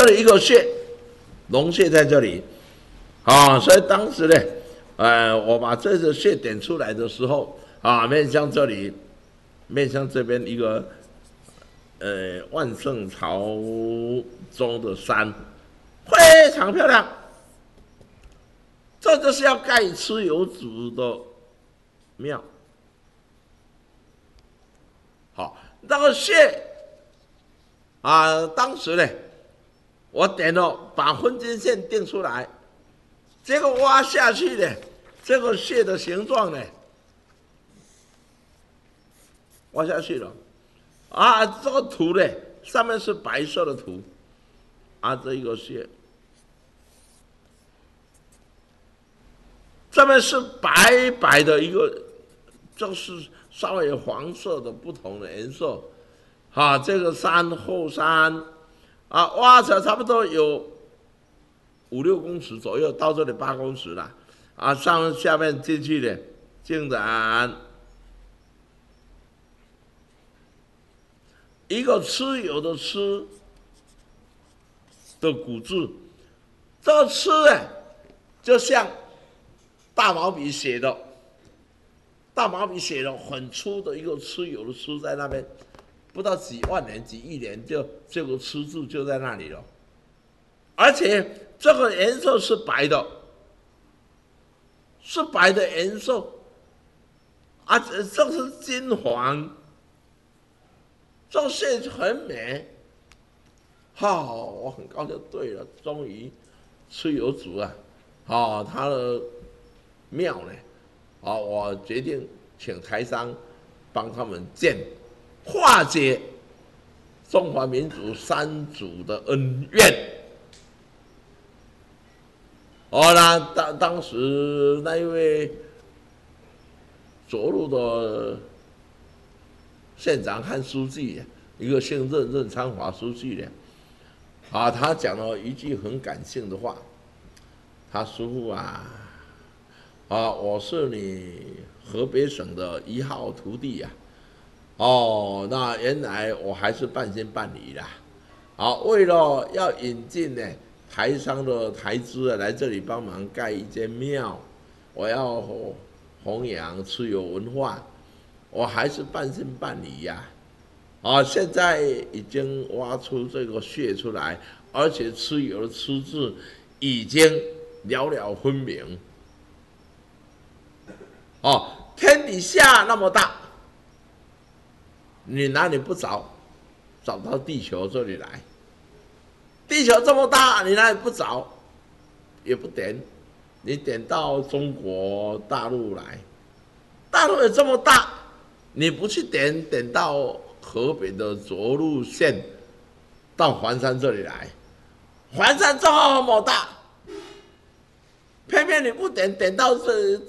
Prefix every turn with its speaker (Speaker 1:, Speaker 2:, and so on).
Speaker 1: 这里一个穴，龙穴在这里，所以当时呢，我把这个穴点出来的时候，面向这里，面向这边一个，万圣朝中的山，非常漂亮。这就是要盖蚩尤祖的庙。好，那个穴当时呢，我点了把分界线定出来，结果挖下去呢，这个穴的形状呢，挖下去了，这个图呢，上面是白色的图，这一个穴。这边是白白的一个，就是稍微黄色的不同的颜色，这个山后山，挖起来差不多有5-6公尺左右，到这里8公尺了，上下面进去的，竟然一个蚩尤的蚩的古字，这个蚩呢，就像大毛笔写的，很粗的一个蚩尤的蚩在那边，不知道几万年、几亿年，就这个蚩字就在那里了。而且这个颜色是白的，是白的颜色，这是金黄，这线很美。我很高兴。对了，终于蚩尤祖他的庙呢，我决定请台商帮他们建，化解中华民族3祖的恩怨。当时那一位涿鹿的县长和书记，一个姓任昌华书记的，他讲了一句很感性的话，他说我是你河北省的1号徒弟那原来我还是半信半疑的，为了要引进呢台商的台资来这里帮忙盖一间庙，我要弘扬蚩尤文化，我还是半信半疑现在已经挖出这个穴出来，而且蚩尤的蚩字已经了了分明。天底下那么大，你哪里不找到地球这里来？地球这么大，你哪里不找？也不点，你点到中国大陆来，大陆也这么大，你不去点到河北的涿鹿县，到环山这里来，环山这么大，偏偏你不点到